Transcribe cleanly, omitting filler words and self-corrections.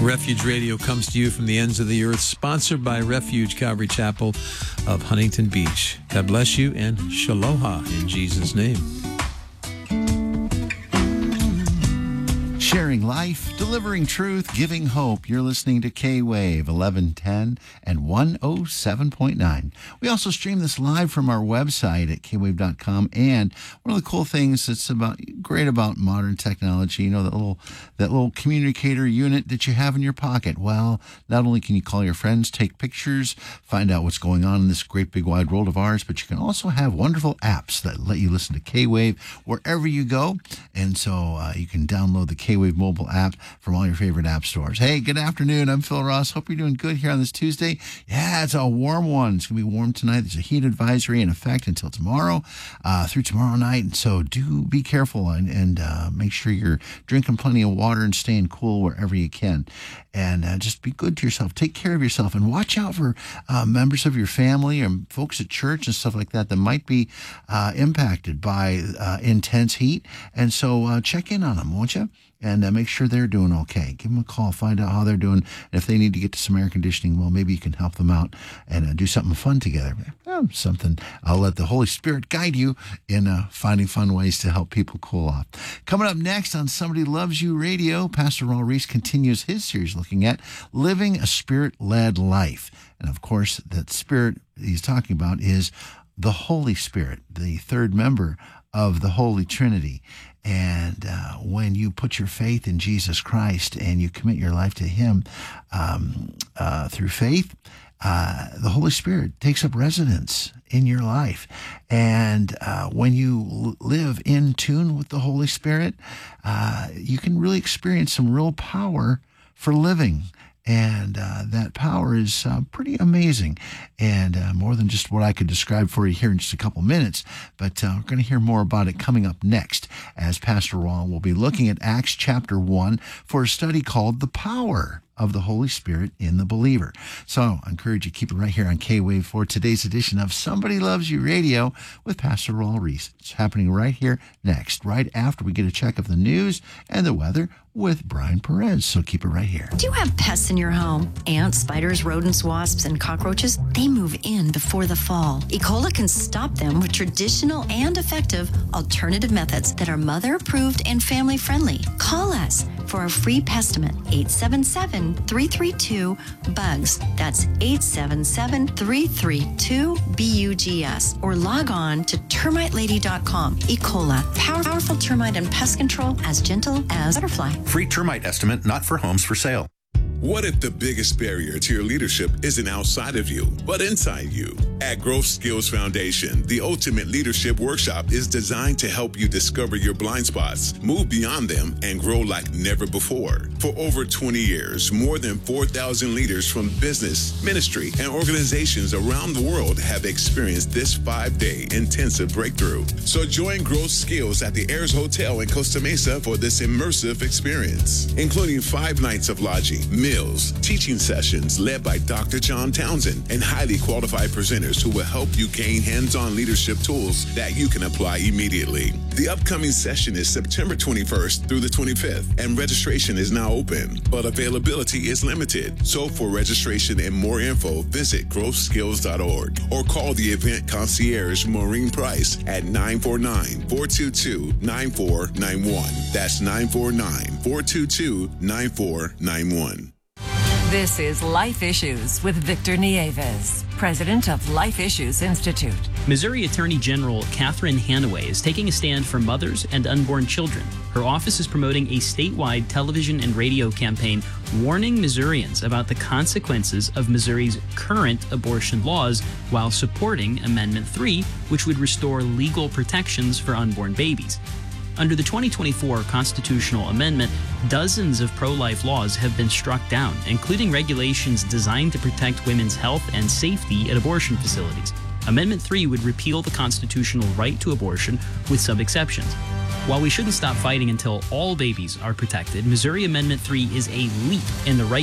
Refuge Radio comes to you from the ends of the earth, sponsored by Refuge Calvary Chapel of Huntington Beach. God bless you and Shaloha in Jesus' name. Sharing life, delivering truth, giving hope. You're listening to K-Wave 1110 and 107.9. We also stream this live from our website at kwave.com. And one of the cool things that's great about modern technology, that little communicator unit that you have in your pocket. Well, not only can you call your friends, take pictures, find out what's going on in this great big wide world of ours, but you can also have wonderful apps that let you listen to K-Wave wherever you go. And so you can download the K-Wave mobile app from all your favorite app stores. Hey, good afternoon. I'm Phil Ross. Hope you're doing good here on this Tuesday. Yeah, it's a warm one. It's going to be warm tonight. There's a heat advisory in effect until tomorrow, through tomorrow night. And so do be careful and make sure you're drinking plenty of water and staying cool wherever you can. And just be good to yourself. Take care of yourself and watch out for members of your family or folks at church and stuff like that might be impacted by intense heat. And so check in on them, won't you? And make sure they're doing okay. Give them a call. Find out how they're doing. And if they need to get to some air conditioning, well, maybe you can help them out and do something fun together. Something. I'll let the Holy Spirit guide you in finding fun ways to help people cool off. Coming up next on Somebody Loves You Radio, Pastor Raul Reese continues his series looking at living a Spirit-led life. And, of course, that Spirit he's talking about is the Holy Spirit, the third member of the Holy Trinity. And when you put your faith in Jesus Christ and you commit your life to Him through faith, the Holy Spirit takes up residence in your life. And when you live in tune with the Holy Spirit, you can really experience some real power for living. And that power is pretty amazing and more than just what I could describe for you here in just a couple minutes. But we're going to hear more about it coming up next as Pastor Ron will be looking at Acts chapter 1 for a study called The Power of the Holy Spirit in the Believer. So I encourage you to keep it right here on K-Wave for today's edition of Somebody Loves You Radio with Pastor Raul Reese. It's happening right here next, right after we get a check of the news and the weather with Brian Perez. So keep it right here. Do you have pests in your home? Ants, spiders, rodents, wasps, and cockroaches? They move in before the fall. Ecola can stop them with traditional and effective alternative methods that are mother-approved and family-friendly. Call us for a free pestimate, 877-332-BUGS. That's 877-332-BUGS. Or log on to termitelady.com. Ecola, powerful termite and pest control as gentle as butterfly. Free termite estimate not for homes for sale. What if the biggest barrier to your leadership isn't outside of you, but inside you? At Growth Skills Foundation, the Ultimate Leadership Workshop is designed to help you discover your blind spots, move beyond them, and grow like never before. For over 20 years, more than 4,000 leaders from business, ministry, and organizations around the world have experienced this 5-day intensive breakthrough. So join Growth Skills at the Ayers Hotel in Costa Mesa for this immersive experience, including 5 nights of lodging, meals, teaching sessions led by Dr. John Townsend, and highly qualified presenters who will help you gain hands-on leadership tools that you can apply immediately. The upcoming session is September 21st through the 25th, and registration is now open, but availability is limited. So for registration and more info, visit growthskills.org or call the event concierge Maureen Price at 949-422-9491. That's 949-422-9491. This is Life Issues with Victor Nieves, president of Life Issues Institute. Missouri Attorney General Catherine Hanaway is taking a stand for mothers and unborn children. Her office is promoting a statewide television and radio campaign warning Missourians about the consequences of Missouri's current abortion laws while supporting Amendment 3, which would restore legal protections for unborn babies. Under the 2024 constitutional amendment, dozens of pro-life laws have been struck down, including regulations designed to protect women's health and safety at abortion facilities. Amendment 3 would repeal the constitutional right to abortion with some exceptions. While we shouldn't stop fighting until all babies are protected, Missouri Amendment 3 is a leap in the right